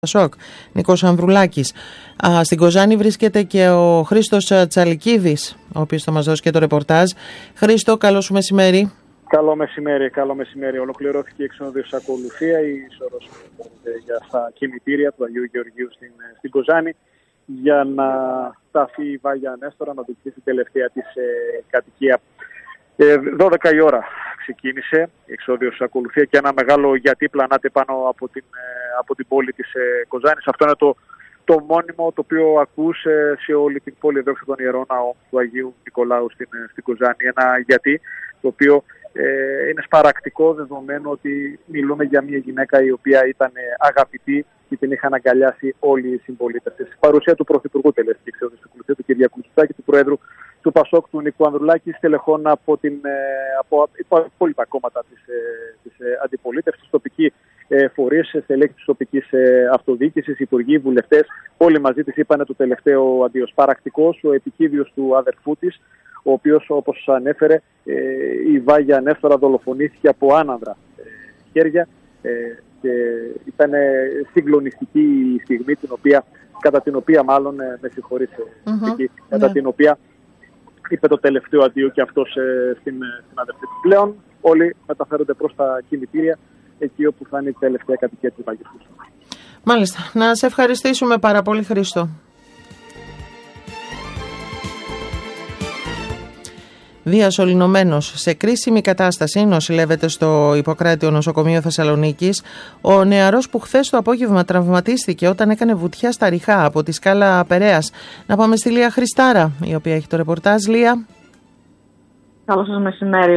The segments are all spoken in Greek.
Πασόκ, Νίκος Ανδρουλάκης. Στην Κοζάνη βρίσκεται και ο Χρήστος Τσαλικίδης, ο οποίος θα μας δώσει και το ρεπορτάζ. Χρήστο, καλό σου μεσημέρι. Καλό μεσημέρι. Ολοκληρώθηκε η εξονοδίως ακολουθία, η σωρός για στα κημητήρια του Αγίου Γεωργίου στην Κοζάνη, για να σταθεί η Βάγια Νέστορα, να δείξει την τελευταία της κατοικία. 12 η ώρα ξεκίνησε η εξόδιος ακολουθία και ένα μεγάλο γιατί πλανάται πάνω από την πόλη της Κοζάνης. Αυτό είναι το μόνιμο το οποίο ακούς σε όλη την πόλη εδώ στον Ιερό Ναό του Αγίου Νικολάου στην Κοζάνη. Ένα γιατί το οποίο είναι σπαρακτικό, δεδομένου ότι μιλούμε για μια γυναίκα η οποία ήταν αγαπητή και την είχαν αγκαλιάσει όλοι οι συμπολίτες της. Παρουσία του Πρωθυπουργού τελέστηκε η εξόδιος ακολουθία, του Κυριάκου Μητσοτάκη, του Προέδρου του Πασόκ, του Νίκου Ανδρουλάκη, στελεχών από υπόλοιπα κόμματα της αντιπολίτευσης, τοπικοί φορείς, στελέχη της τοπικής αυτοδιοίκησης, υπουργοί, βουλευτές. Όλοι μαζί της είπανε το τελευταίο αντίο. Παρακτικός, ο επικίδιος του αδερφού της, ο οποίος, όπως ανέφερε, η Βάγια Νέστορα δολοφονήθηκε από άνανδρα χέρια και ήταν συγκλονιστική η στιγμή κατά την οποία μάλλον, με συγχωρείς, κατά την οποία είπε το τελευταίο αντίο και αυτός στην αδερφή του. Πλέον όλοι μεταφέρονται προς τα κημητήρια, εκεί όπου θα είναι η τελευταία κατοικία του Βάγιου. Μάλιστα. Να σε ευχαριστήσουμε πάρα πολύ, Χρήστο. Διασωληνωμένος σε κρίσιμη κατάσταση νοσηλεύεται στο Ιπποκράτειο Νοσοκομείο Θεσσαλονίκης ο νεαρός που χθες το απόγευμα τραυματίστηκε όταν έκανε βουτιά στα Ριχά από τη σκάλα Περαίας. Να πάμε στη Λία Χριστάρα, η οποία έχει το ρεπορτάζ. Λία. Καλό σας μεσημέρι.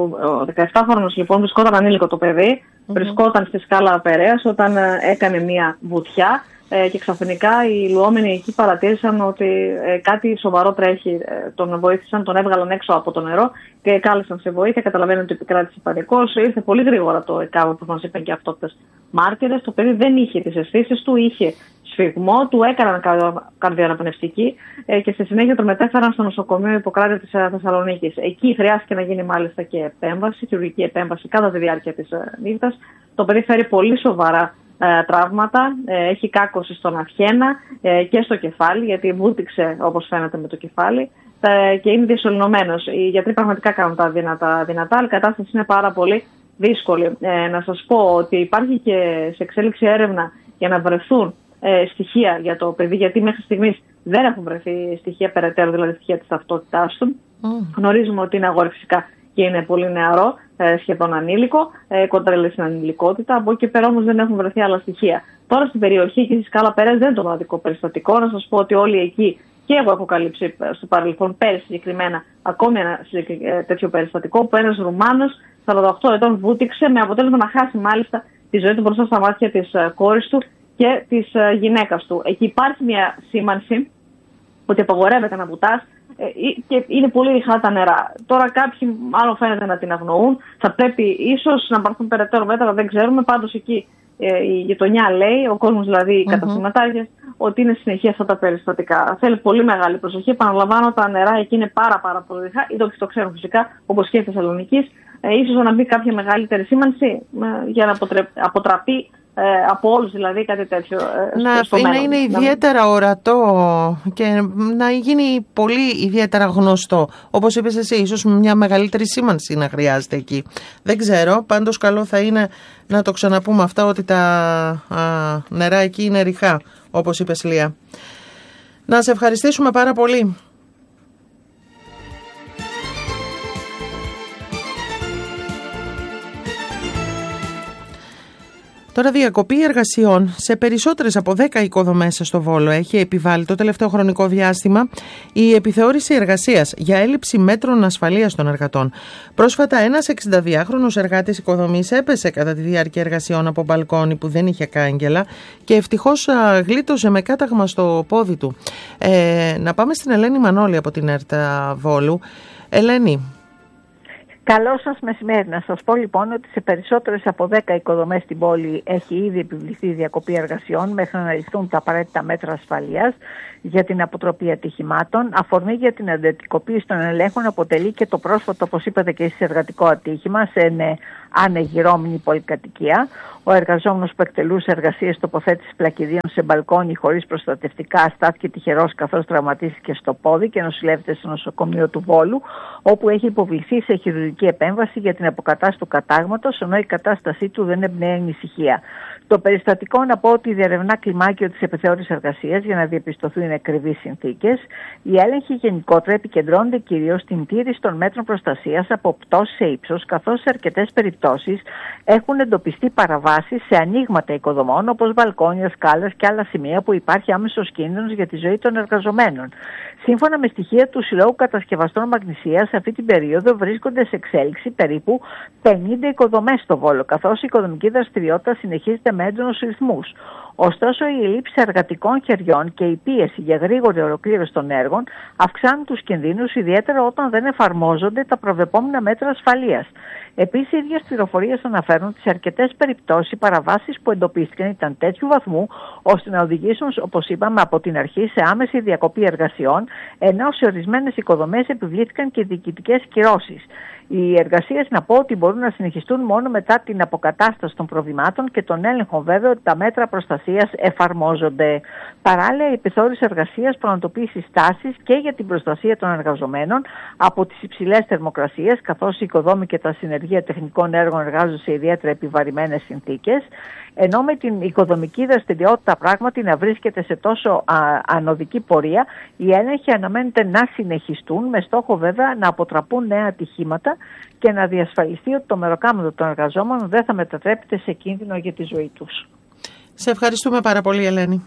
Ο 17χρονος λοιπόν βρισκόταν ανήλικο το παιδί, βρισκόταν στη σκάλα Περαίας όταν έκανε μια βουτιά. Και ξαφνικά οι λουόμενοι εκεί παρατήρησαν ότι κάτι σοβαρό τρέχει. Τον βοήθησαν, τον έβγαλαν έξω από το νερό και κάλεσαν σε βοήθεια. Καταλαβαίνουν ότι επικράτησε πανικός. Ήρθε πολύ γρήγορα το ΕΚΑΒ, όπως μας είπαν και αυτόπτες μάρτυρες. Το παιδί δεν είχε τις αισθήσεις του, είχε σφυγμό, του έκαναν καρδιοαναπνευστική και στη συνέχεια τον μετέφεραν στο νοσοκομείο Ιπποκράτειο της Θεσσαλονίκης. Εκεί χρειάστηκε να γίνει μάλιστα και επέμβαση, χειρουργική επέμβαση κατά τη διάρκεια της νύχτας. Το παιδί φέρει πολύ σοβαρά τραύματα, έχει κάκωση στον αυχένα και στο κεφάλι, γιατί βούτυξε όπως φαίνεται με το κεφάλι και είναι διασωληνωμένος. Οι γιατροί πραγματικά κάνουν τα δυνατά, αλλά η κατάσταση είναι πάρα πολύ δύσκολη. Να σας πω ότι υπάρχει και σε εξέλιξη έρευνα για να βρεθούν στοιχεία για το παιδί, γιατί μέχρι στιγμής δεν έχουν βρεθεί στοιχεία περαιτέρω, δηλαδή στοιχεία της ταυτότητάς του. Γνωρίζουμε ότι είναι αγόρι φυσικά και είναι πολύ νεαρό, σχεδόν ανήλικο, κοντρέλει στην ανηλικότητα. Από εκεί πέρα όμως δεν έχουν βρεθεί άλλα στοιχεία. Τώρα στην περιοχή και στη σκάλα Περαίας δεν είναι το μοναδικό περιστατικό. Να σας πω ότι όλοι εκεί, και εγώ έχω καλύψει στο παρελθόν πέρυσι συγκεκριμένα ακόμη ένα τέτοιο περιστατικό, που ένας Ρουμάνος 48 ετών βούτυξε με αποτέλεσμα να χάσει μάλιστα τη ζωή του μπροστά στα μάτια της κόρης του και της γυναίκας του. Εκεί υπάρχει μια σήμανση ότι απαγορεύεται να βουτάς και είναι πολύ ρηχά τα νερά. Τώρα κάποιοι μάλλον φαίνεται να την αγνοούν. Θα πρέπει ίσως να πάρθουν περαιτέρω μέτρα, δεν ξέρουμε. Πάντως εκεί η γειτονιά λέει, ο κόσμος δηλαδή, οι καταστηματάρχες, ότι είναι συνεχή αυτά τα περιστατικά. Θέλει πολύ μεγάλη προσοχή. Επαναλαμβάνω, τα νερά εκεί είναι πάρα πολύ ρηχά. Ή το ξέρουν φυσικά, όπως και η Θεσσαλονίκη. Ίσως να μπει κάποια μεγαλύτερη σήμανση για να αποτραπεί από όλους δηλαδή κάτι τέτοιο. Να είναι ιδιαίτερα ορατό και να γίνει πολύ ιδιαίτερα γνωστό. Όπως είπες εσύ, ίσως μια μεγαλύτερη σήμανση να χρειάζεται εκεί. Δεν ξέρω, πάντως καλό θα είναι να το ξαναπούμε αυτά, ότι τα νερά εκεί είναι ρηχά, όπως είπες, Λία. Να σε ευχαριστήσουμε πάρα πολύ. Τώρα, διακοπή εργασιών σε περισσότερες από 10 οικοδομές στο Βόλο έχει επιβάλει το τελευταίο χρονικό διάστημα η επιθεώρηση εργασίας για έλλειψη μέτρων ασφαλείας των εργατών. Πρόσφατα, ένας 62χρονος εργάτης οικοδομής έπεσε κατά τη διάρκεια εργασιών από μπαλκόνι που δεν είχε κάγκελα και ευτυχώς γλίτωσε με κάταγμα στο πόδι του. Να πάμε στην Ελένη Μανώλη από την ΕΡΤ Βόλου. Ελένη. Καλό σας μεσημέρι. Να σας πω λοιπόν ότι σε περισσότερες από 10 οικοδομές στην πόλη έχει ήδη επιβληθεί διακοπή εργασιών μέχρι να ληφθούν τα απαραίτητα μέτρα ασφαλείας για την αποτροπή ατυχημάτων. Αφορμή για την εντατικοποίηση των ελέγχων αποτελεί και το πρόσφατο, όπως είπατε και εσείς, εργατικό ατύχημα σε ανεγυρώμενη πολυκατοικία. Ο εργαζόμενος που εκτελούσε εργασίες τοποθέτησης πλακιδίων σε μπαλκόνι χωρίς προστατευτικά στάθηκε τυχερός καθώς τραυματίστηκε στο πόδι και νοσηλεύεται στο νοσοκομείο του Βόλου, όπου έχει υποβληθεί σε χειρουργική επέμβαση για την αποκατάσταση του κατάγματος, ενώ η κατάστασή του δεν εμπνέει ανησυχία. Το περιστατικό, να πω ότι διερευνά κλιμάκιο της επιθεώρησης εργασίας για να διαπιστωθούν ακριβείς συνθήκες. Οι έλεγχοι γενικότερα επικεντρώνονται κυρίως στην τήρηση των μέτρων προστασίας από πτώση σε ύψος, καθώς σε αρκετές περιπτώσεις έχουν εντοπιστεί παραβάσεις σε ανοίγματα οικοδομών, όπως μπαλκόνια, σκάλες και άλλα σημεία που υπάρχει άμεσος κίνδυνος για τη ζωή των εργαζομένων. Σύμφωνα με στοιχεία του Συλλόγου Κατασκευαστών Μαγνησίας, σε αυτή την περίοδο βρίσκονται σε εξέλιξη περίπου 50 οικοδομές στο Βόλο, καθώς η οικοδομική δραστηριότητα συνεχίζεται με έντονους ρυθμούς. Ωστόσο, η ελλείψη εργατικών χεριών και η πίεση για γρήγορη ολοκλήρωση των έργων αυξάνουν τους κινδύνους, ιδιαίτερα όταν δεν εφαρμόζονται τα προβλεπόμενα μέτρα ασφαλείας. Επίσης, οι ίδιες πληροφορίες αναφέρουν ότι σε αρκετές περιπτώσεις οι παραβάσεις που εντοπίστηκαν ήταν τέτοιου βαθμού ώστε να οδηγήσουν, όπως είπαμε από την αρχή, σε άμεση διακοπή εργασιών, ενώ σε ορισμένες οικοδομές επιβλήθηκαν και διοικητικές κυρώσεις. Οι εργασίες, να πω, ότι μπορούν να συνεχιστούν μόνο μετά την αποκατάσταση των προβλημάτων και τον έλεγχο, βέβαια, ότι τα μέτρα προστασίας εφαρμόζονται. Παράλληλα, η επιθεώρηση εργασίας πραγματοποιεί συστάσεις και για την προστασία των εργαζομένων από τις υψηλές θερμοκρασίες, καθώς οι οικοδόμοι και τα συνεργεία τεχνικών έργων εργάζονται σε ιδιαίτερα επιβαρημένες συνθήκες. Ενώ με την οικοδομική δραστηριότητα πράγματι να βρίσκεται σε τόσο ανωδική πορεία, οι έλεγχοι αναμένεται να συνεχιστούν, με στόχο βέβαια να αποτραπούν νέα ατυχήματα και να διασφαλιστεί ότι το μεροκάματο των εργαζόμενων δεν θα μετατρέπεται σε κίνδυνο για τη ζωή τους. Σε ευχαριστούμε πάρα πολύ, Ελένη.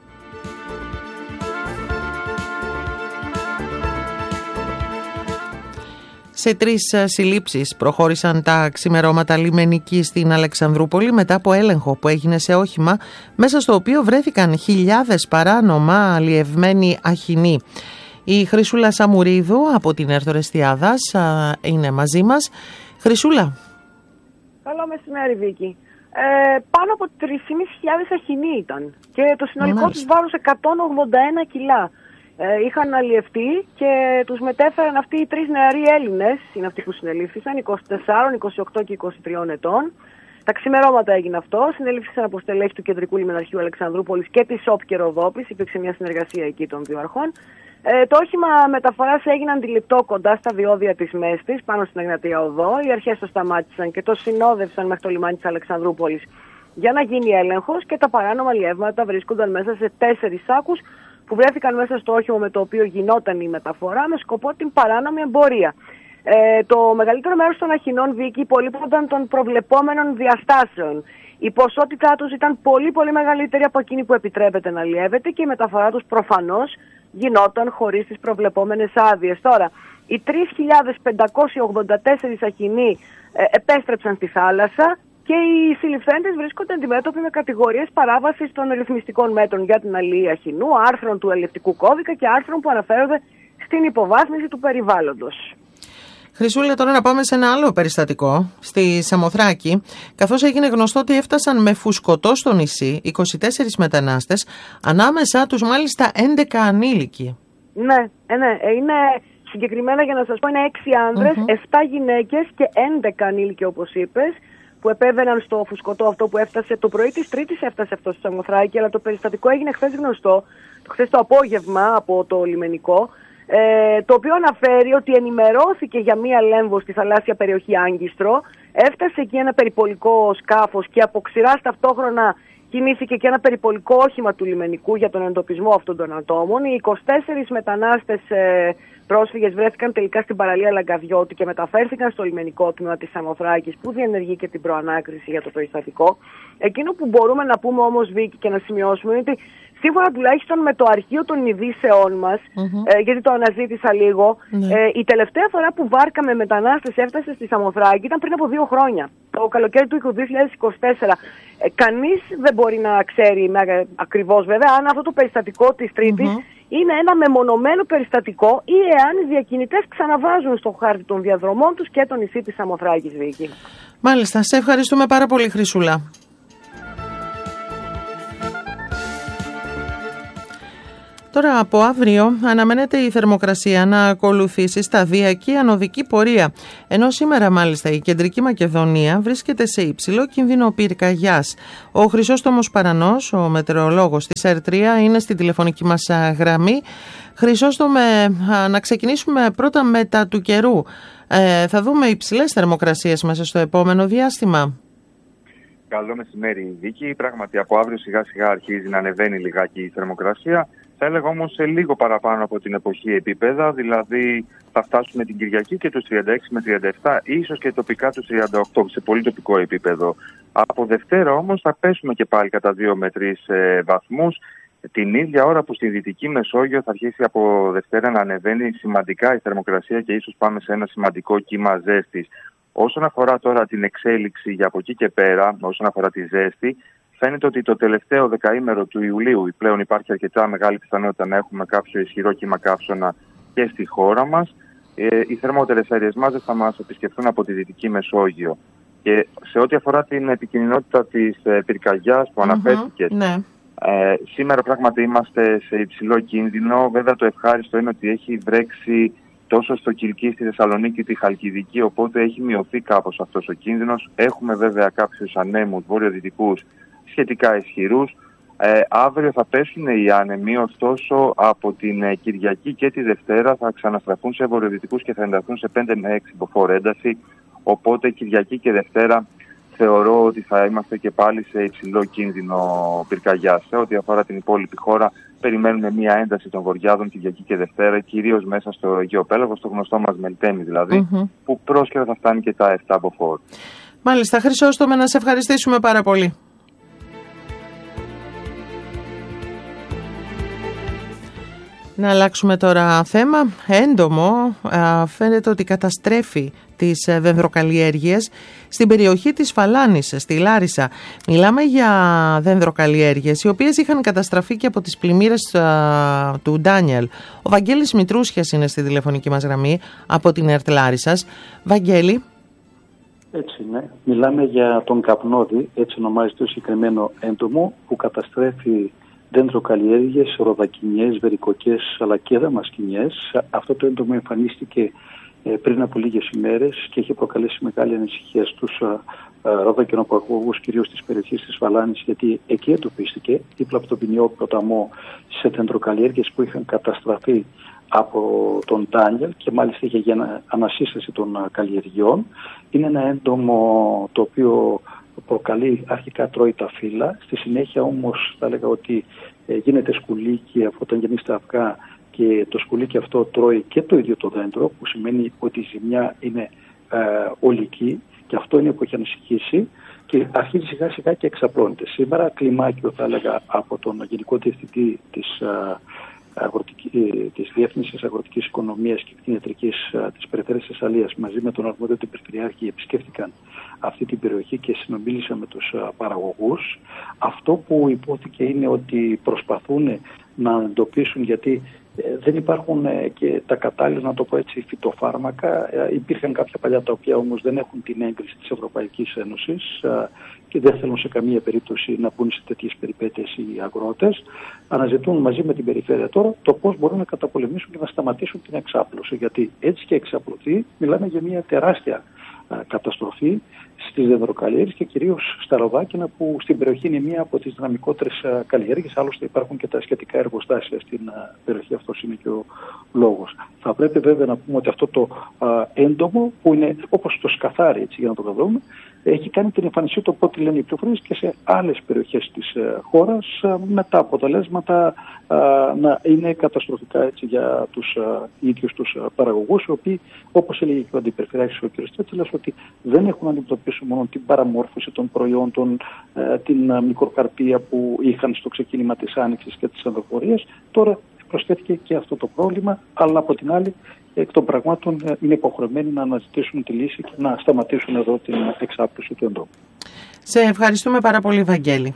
Σε 3 συλλήψεις προχώρησαν τα ξημερώματα λιμενικοί στην Αλεξανδρούπολη μετά από έλεγχο που έγινε σε όχημα μέσα στο οποίο βρέθηκαν χιλιάδες παράνομα αλλιευμένοι αχινοί. Η Χρυσούλα Σαμουρίδου από την Ερθορεστιάδας είναι μαζί μας. Χρυσούλα. Καλό μεσημέρι, Βίκη. Πάνω από 3.500 αχινοί ήταν και το συνολικό τους βάρος 181 κιλά. Είχαν αλλιευτεί και τους μετέφεραν αυτοί οι 3 νεαροί Έλληνες, είναι αυτοί που συνελήφθησαν, 24, 28 και 23 ετών. Τα ξημερώματα έγινε αυτό, συνελήφθησαν από στελέχη του Κεντρικού Λιμεναρχείου Αλεξανδρούπολης και της ΟΠ και Ροδόπης, υπήρξε μια συνεργασία εκεί των δύο αρχών. Το όχημα μεταφοράς έγινε αντιληπτό κοντά στα διόδια της Μέστης, πάνω στην Εγνατία Οδό. Οι αρχές το σταμάτησαν και το συνόδευσαν μέχρι το λιμάνι της Αλεξανδρούπολης για να γίνει έλεγχος και τα παράνομα αλλιεύματα βρίσκονταν μέσα σε 4 σάκους που βρέθηκαν μέσα στο όχημα με το οποίο γινόταν η μεταφορά με σκοπό την παράνομη εμπορία. Το μεγαλύτερο μέρος των αχινών, Βίκη, υπολείπονταν των προβλεπόμενων διαστάσεων. Η ποσότητά τους ήταν πολύ μεγαλύτερη από εκείνη που επιτρέπεται να αλλιεύεται και η μεταφορά τους προφανώς γινόταν χωρίς τις προβλεπόμενες άδειες. Τώρα, οι 3.584 αχινοί επέστρεψαν στη θάλασσα και οι συλληφθέντες βρίσκονται αντιμέτωποι με κατηγορίες παράβασης των ρυθμιστικών μέτρων για την αλληλεία αχινού, άρθρων του αλληλευτικού κώδικα και άρθρων που αναφέρονται στην υποβάθμιση του περιβάλλοντος. Χρυσούλα, τώρα να πάμε σε ένα άλλο περιστατικό, στη Σαμοθράκη, καθώς έγινε γνωστό ότι έφτασαν με φουσκωτό στο νησί 24 μετανάστες, ανάμεσά τους μάλιστα 11 ανήλικοι. Ναι, είναι συγκεκριμένα, για να σας πω, είναι 6 άνδρες, 7 γυναίκες και 11 ανήλικοι, όπως είπες, που επέβαιναν στο φουσκωτό αυτό που έφτασε το πρωί της Τρίτης, έφτασε αυτό στη Σαμοθράκη, αλλά το περιστατικό έγινε χθες γνωστό, χθες το απόγευμα από το λιμενικό, το οποίο αναφέρει ότι ενημερώθηκε για μία λέμβο στη θαλάσσια περιοχή Άγκιστρο, έφτασε εκεί ένα περιπολικό σκάφος και από ξηράς ταυτόχρονα κινήθηκε και ένα περιπολικό όχημα του λιμενικού για τον εντοπισμό αυτών των ατόμων. Οι 24 μετανάστες πρόσφυγες βρέθηκαν τελικά στην παραλία Λαγκαδιώτη και μεταφέρθηκαν στο λιμενικό τμήμα της Σαμοθράκης που διενεργεί και την προανάκριση για το περιστατικό. Εκείνο που μπορούμε να πούμε όμως, Βίκη, και να σημειώσουμε είναι ότι σύμφωνα τουλάχιστον με το αρχείο των ειδήσεών μας, γιατί το αναζήτησα λίγο, η τελευταία φορά που βάρκα με μετανάστες έφτασε στη Σαμοθράκη ήταν πριν από 2 χρόνια, το καλοκαίρι του 2024. Κανείς δεν μπορεί να ξέρει ακριβώς βέβαια αν αυτό το περιστατικό της Τρίτης είναι ένα μεμονωμένο περιστατικό ή εάν οι διακινητές ξαναβάζουν στο χάρτη των διαδρομών τους και το νησί της Σαμοθράκης, Βίκη. Μάλιστα, σε ευχαριστούμε πάρα πολύ, Χρυσούλα. Τώρα από αύριο αναμένεται η θερμοκρασία να ακολουθήσει σταδιακή ανωδική πορεία, ενώ σήμερα μάλιστα η Κεντρική Μακεδονία βρίσκεται σε υψηλό κίνδυνο πυρκαγιάς. Ο Χρυσόστομος Παρανός, ο μετεωρολόγος της ΕΡΤΡΙΑ, είναι στη τηλεφωνική μας γραμμή. Χρυσόστομε, να ξεκινήσουμε πρώτα με τα του καιρού. Θα δούμε υψηλές θερμοκρασίες μέσα στο επόμενο διάστημα. Καλό μεσημέρι, Βίκη. Πράγματι, από αύριο σιγά σιγά αρχίζει να ανεβαίνει λιγάκι η θερμοκρασία. Θα έλεγα όμως σε λίγο παραπάνω από την εποχή επίπεδα, δηλαδή θα φτάσουμε την Κυριακή και τους 36 με 37, ίσως και τοπικά τους 38 σε πολύ τοπικό επίπεδο. Από Δευτέρα όμως θα πέσουμε και πάλι κατά 2 με 3 βαθμούς. Την ίδια ώρα που στη Δυτική Μεσόγειο θα αρχίσει από Δευτέρα να ανεβαίνει σημαντικά η θερμοκρασία και ίσως πάμε σε ένα σημαντικό κύμα ζέστης. Όσον αφορά τώρα την εξέλιξη για από εκεί και πέρα, όσον αφορά τη ζέστη, φαίνεται ότι το τελευταίο δεκαήμερο του Ιουλίου πλέον υπάρχει αρκετά μεγάλη πιθανότητα να έχουμε κάποιο ισχυρό κύμα καύσωνα και στη χώρα μας. Οι θερμότερες αέριες μάζες θα μας επισκεφθούν από τη Δυτική Μεσόγειο. Και σε ό,τι αφορά την επικινδυνότητα της πυρκαγιάς που αναφέρθηκε, σήμερα πράγματι είμαστε σε υψηλό κίνδυνο. Βέβαια το ευχάριστο είναι ότι έχει βρέξει τόσο στο Κιλκί, στη Θεσσαλονίκη, τη Χαλκιδική, οπότε έχει μειωθεί κάπως αυτός ο κίνδυνος. Έχουμε βέβαια κάποιους ανέμους βορειοδυτικούς σχετικά ισχυρούς. Αύριο θα πέσουν οι άνεμοι, ωστόσο από την Κυριακή και τη Δευτέρα θα ξαναστραφούν σε βορειοδυτικούς και θα ενταθούν σε 5 με 6 μποφόρ ένταση. Οπότε Κυριακή και Δευτέρα θεωρώ ότι θα είμαστε και πάλι σε υψηλό κίνδυνο πυρκαγιάς. Σε ό,τι αφορά την υπόλοιπη χώρα, περιμένουμε μια ένταση των βορειάδων Κυριακή και Δευτέρα, κυρίως μέσα στο Αιγαίο Πέλαγος, στο γνωστό μας Μελτέμι δηλαδή, που πρόσκαιρα θα φτάνει και τα 7 μποφόρ. Μάλιστα, Χρυσόστομε, να σε ευχαριστήσουμε πάρα πολύ. Να αλλάξουμε τώρα θέμα. Έντομο φαίνεται ότι καταστρέφει τις δενδροκαλλιέργειες στην περιοχή της Φαλάνης, στη Λάρισα. Μιλάμε για δενδροκαλλιέργειες οι οποίες είχαν καταστραφεί και από τις πλημμύρες του Ντάνιελ. Ο Βαγγέλης Μητρούσιας είναι στη τηλεφωνική μας γραμμή από την ΕΡΤ Λάρισσας. Βαγγέλη. Έτσι είναι. Μιλάμε για τον καπνόδι, έτσι ονομάζεται το συγκεκριμένο έντομο, που καταστρέφει δέντροκαλλιέργειες, ροδακινιές, βερικοκές αλλά και δαμασκηνιές. Αυτό το έντομο εμφανίστηκε πριν από λίγες ημέρες και έχει προκαλέσει μεγάλη ανησυχία στους ροδακινοπαραγωγούς, κυρίως της περιοχής της Φαλάνης, γιατί εκεί εντοπίστηκε δίπλα από τον ποινιό ποταμό σε δέντροκαλλιέργειες που είχαν καταστραφεί από τον Ντάνιελ και μάλιστα είχε για ανασύσταση των καλλιεργειών. Είναι ένα έντομο το οποίο προκαλεί, αρχικά τρώει τα φύλλα, στη συνέχεια όμως θα έλεγα ότι γίνεται σκουλίκι αφού όταν γεννήσει τα αυγά και το σκουλίκι αυτό τρώει και το ίδιο το δέντρο, που σημαίνει ότι η ζημιά είναι ολική και αυτό είναι που έχει ανησυχήσει και αρχίζει σιγά σιγά και εξαπλώνεται. Σήμερα κλιμάκιο θα έλεγα από τον Γενικό Διευθυντή της Διεύθυνσης Αγροτικής Οικονομίας και Κτηνιατρικής της Περιφέρειας Θεσσαλίας μαζί με τον αρμόδιο του Περιφερειάρχη επισκέφτηκαν αυτή την περιοχή και συνομίλησαν με τους παραγωγούς. Αυτό που υπόθηκε είναι ότι προσπαθούν να εντοπίσουν, γιατί δεν υπάρχουν και τα κατάλληλα, να το πω έτσι, φυτοφάρμακα. Υπήρχαν κάποια παλιά τα οποία όμως δεν έχουν την έγκριση της Ευρωπαϊκής Ένωσης και δεν θέλουν σε καμία περίπτωση να μπουν σε τέτοιες περιπέτειες οι αγρότες. Αναζητούν μαζί με την περιφέρεια τώρα το πώς μπορούν να καταπολεμήσουν και να σταματήσουν την εξάπλωση. Γιατί έτσι και εξαπλωθεί, μιλάμε για μια τεράστια καταστροφή στις δεντροκαλλιέργειες και κυρίως στα ροδάκινα, που στην περιοχή είναι μία από τις δυναμικότερες καλλιέργειες. Άλλωστε υπάρχουν και τα σχετικά εργοστάσια στην περιοχή, αυτός είναι και ο λόγος. Θα πρέπει βέβαια να πούμε ότι αυτό το έντομο, που είναι όπως το σκαθάρι, έτσι, για να το καταλάβουμε, έχει κάνει την εμφάνισή του, από ό,τι λένε οι πληροφορίες, και σε άλλες περιοχές της χώρας, με τα αποτελέσματα να είναι καταστροφικά, έτσι, για τους ίδιους τους παραγωγούς, οι οποίοι, όπως έλεγε και ο Αντιπεριφερειάρχης ο κ. Τσέτσελας, ότι δεν έχουν αντιμετωπίσει μόνο την παραμόρφωση των προϊόντων, την μικροκαρπία που είχαν στο ξεκίνημα της Άνοιξης και της Ενδοφορίας. Τώρα προσθέθηκε και αυτό το πρόβλημα, αλλά από την άλλη, εκ των πραγμάτων, είναι υποχρεωμένοι να αναζητήσουν τη λύση και να σταματήσουν εδώ την εξάπλωση του εντόμου. Σε ευχαριστούμε πάρα πολύ, Βαγγέλη.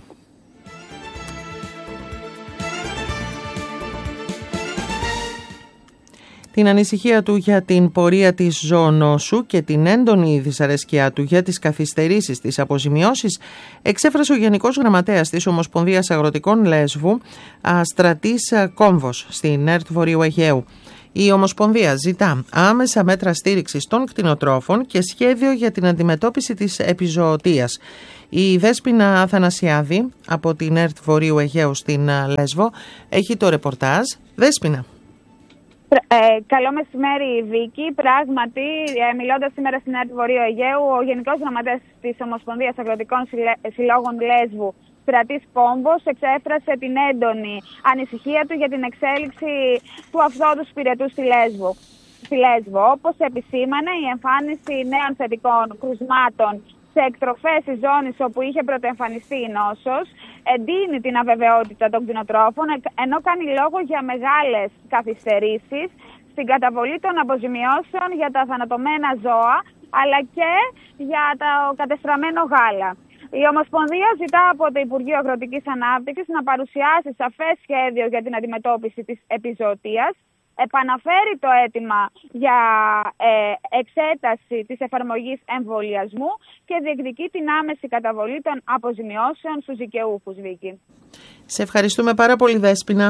Την ανησυχία του για την πορεία της ζωονόσου και την έντονη δυσαρέσκειά του για τις καθυστερήσεις της αποζημιώσης εξέφρασε ο Γενικός Γραμματέας της Ομοσπονδίας Αγροτικών Λέσβου, Στρατής Κόμβος, στην ΕΡΤ Βορείου Αιγαίου. Η Ομοσπονδία ζητά άμεσα μέτρα στήριξης των κτηνοτρόφων και σχέδιο για την αντιμετώπιση της επιζωοτείας. Η Δέσποινα Αθανασιάδη από την ΕΡΤ Βορείου Αιγαίου στην Λέσβο έχει το ρεπορτάζ. Δέσποινα. Καλό μεσημέρι, Βίκη. Πράγματι, μιλώντας σήμερα στην ΕΡΤ Βορείου Αιγαίου, ο Γενικός Γραμματέας της Ομοσπονδίας Αγροτικών Συλλόγων Λέσβου, Στρατής Κόμβος, εξέφρασε την έντονη ανησυχία του για την εξέλιξη του αυθόδους πυρετού στη Λέσβο. Όπως επισήμανε, η εμφάνιση νέων θετικών κρουσμάτων σε εκτροφές της ζώνης όπου είχε πρωτοεμφανιστεί η νόσος εντείνει την αβεβαιότητα των κτηνοτρόφων, ενώ κάνει λόγο για μεγάλες καθυστερήσεις στην καταβολή των αποζημιώσεων για τα θανατωμένα ζώα, αλλά και για το κατεστραμμένο γάλα. Η Ομοσπονδία ζητά από το Υπουργείο Αγροτικής Ανάπτυξης να παρουσιάσει σαφές σχέδιο για την αντιμετώπιση της επιζωοτείας, επαναφέρει το αίτημα για εξέταση της εφαρμογής εμβολιασμού και διεκδικεί την άμεση καταβολή των αποζημιώσεων στους δικαιούχους, Βίκη. Σε ευχαριστούμε πάρα πολύ, Δέσποινα.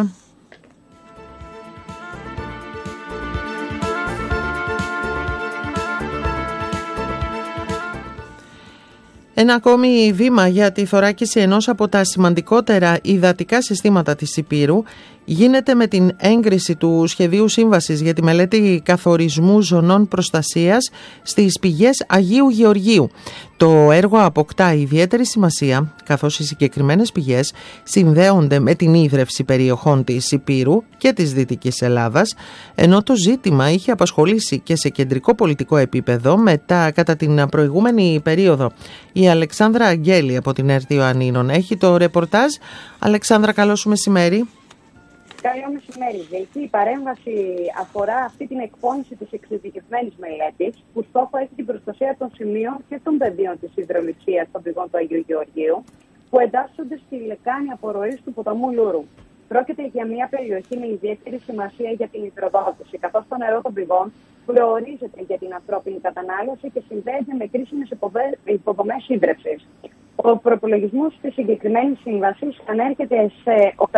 Ένα ακόμη βήμα για τη θωράκιση ενός από τα σημαντικότερα υδατικά συστήματα της Ηπείρου γίνεται με την έγκριση του Σχεδίου Σύμβασης για τη μελέτη καθορισμού ζωνών προστασίας στις πηγές Αγίου Γεωργίου. Το έργο αποκτά ιδιαίτερη σημασία, καθώς οι συγκεκριμένες πηγές συνδέονται με την ίδρυυση περιοχών της Ηπείρου και της Δυτικής Ελλάδας, ενώ το ζήτημα είχε απασχολήσει και σε κεντρικό πολιτικό επίπεδο κατά την προηγούμενη περίοδο. Η Αλεξάνδρα Αγγέλη από την ΕΡΤ Ιωαννίνων έχει το ρεπορτάζ. Αλεξάνδρα, καλό σου μεσημέρι. Καλό μεσημέρι, Βίκη. Η παρέμβαση αφορά αυτή την εκπόνηση της εξειδικευμένης μελέτης, που στόχο έχει την προστασία των σημείων και των πεδίων της υδροληψίας των πηγών του Αγίου Γεωργίου, που εντάσσονται στη λεκάνη απορροής του ποταμού Λούρου. Πρόκειται για μια περιοχή με ιδιαίτερη σημασία για την υδροδότηση, καθώς το νερό των πηγών προορίζεται για την ανθρώπινη κατανάλωση και συνδέεται με κρίσιμες υποδομές ίδρυυσης. Ο προπολογισμός της συγκεκριμένης σύμβασης ανέρχεται σε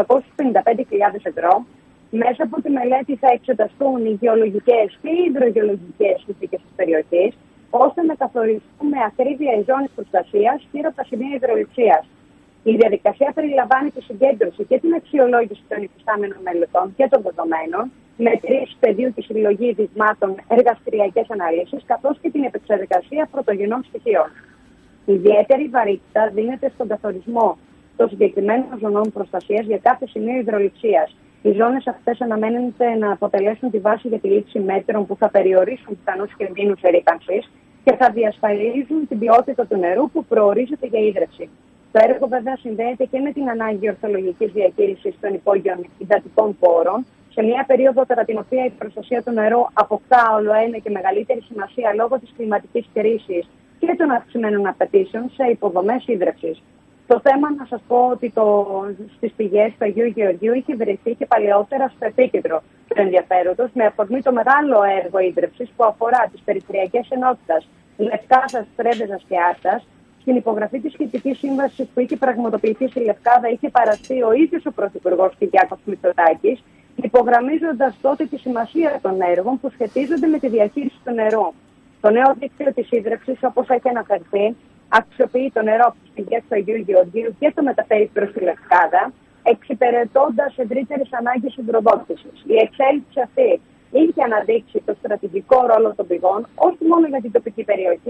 855.000 ευρώ. Μέσα από τη μελέτη θα εξεταστούν οι γεωλογικές και οι υδρογεωλογικές συνθήκες της περιοχής, ώστε να καθοριστούν με ακρίβεια οι ζώνες προστασίας γύρω από τα σημεία υδροληψίας. Η διαδικασία περιλαμβάνει τη συγκέντρωση και την αξιολόγηση των υφιστάμενων μελετών και των δεδομένων, μετρήσεις πεδίου και συλλογή δειγμάτων, εργαστηριακές αναλύσεις, καθώς και την επεξεργασία πρωτογενών στοιχείων. Ιδιαίτερη βαρύτητα δίνεται στον καθορισμό των συγκεκριμένων ζωνών προστασίας για κάθε σημείο υδροληψίας. Οι ζώνες αυτές αναμένεται να αποτελέσουν τη βάση για τη λήψη μέτρων που θα περιορίσουν πιθανούς κινδύνους ερρίπανσης και θα διασφαλίζουν την ποιότητα του νερού που προορίζεται για ίδρυυση. Το έργο βέβαια συνδέεται και με την ανάγκη ορθολογικής διαχείρισης των υπόγειων υδατικών πόρων, σε μια περίοδο κατά την οποία η προστασία του νερού αποκτά όλοένα και μεγαλύτερη σημασία λόγω της κλιματικής κρίσης και των αυξημένων απαιτήσεων σε υποδομές ίδρυυσης. Το θέμα, να σας πω, ότι στις πηγές του Αγίου Γεωργίου είχε βρεθεί και παλαιότερα στο επίκεντρο του ενδιαφέροντος, με αφορμή το μεγάλο έργο ίδρυυσης που αφορά τις περιφερειακές ενότητες Λευκάδας, Πρέβεζας και Άρτας. Στην υπογραφή της σχετικής σύμβασης που είχε πραγματοποιηθεί στη Λευκάδα είχε παραστεί ο ίδιος ο Πρωθυπουργός Κυριάκος Μητσοτάκης, υπογραμμίζοντας τότε τη σημασία των έργων που σχετίζονται με τη διαχείριση του νερού. Το νέο δίκτυο της ίδρυυσης, όπως έχει αναφερθεί, αξιοποιεί το νερό από τις πηγές του Αγίου Γεωργίου και το μεταφέρει προς τη Λευκάδα, εξυπηρετώντας ευρύτερες ανάγκες υδροδότησης. Η εξέλιξη αυτή είχε αναδείξει το στρατηγικό ρόλο των πηγών, όχι μόνο για την τοπική περιοχή,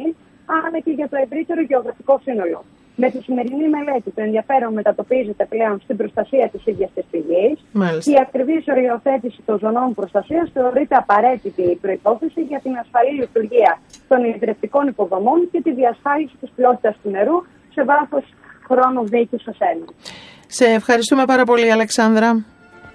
αλλά και για το ευρύτερο γεωγραφικό σύνολο. Με τη σημερινή μελέτη, το ενδιαφέρον μετατοπίζεται πλέον στην προστασία της ίδιας της πηγής. Η ακριβής οριοθέτηση των ζωνών προστασίας θεωρείται απαραίτητη προϋπόθεση για την ασφαλή λειτουργία των ιδρυτικών υποδομών και τη διασφάλιση της ποιότητας του νερού σε βάθος χρόνου δίκαιου σας Έλληνες. Σε ευχαριστούμε πάρα πολύ, Αλεξάνδρα.